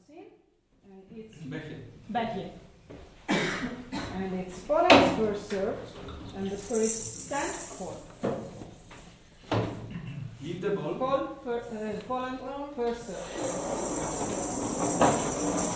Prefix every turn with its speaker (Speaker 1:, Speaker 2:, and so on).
Speaker 1: in, and it's
Speaker 2: Becky.
Speaker 1: And it's Poland's first serve, and the first 10 court.
Speaker 2: Give the ball.
Speaker 1: Poland first serve.